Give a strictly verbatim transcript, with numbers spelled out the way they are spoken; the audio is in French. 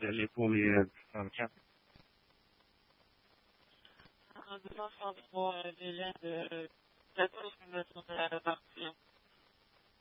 les pour les euh, quatre. En deux cent trente-trois, déjà de la